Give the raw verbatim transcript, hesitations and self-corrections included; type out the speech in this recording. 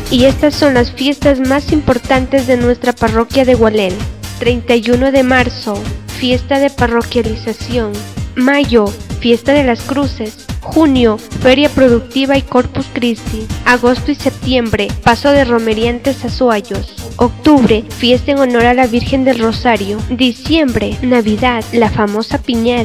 Y estas son las fiestas más importantes de nuestra parroquia de Gualel. treinta y uno de marzo, fiesta de parroquialización. Mayo, fiesta de las cruces. Junio, feria productiva y Corpus Christi. Agosto y septiembre, paso de romería en Tezazuayos. Octubre, fiesta en honor a la Virgen del Rosario. Diciembre, Navidad, la famosa piñata.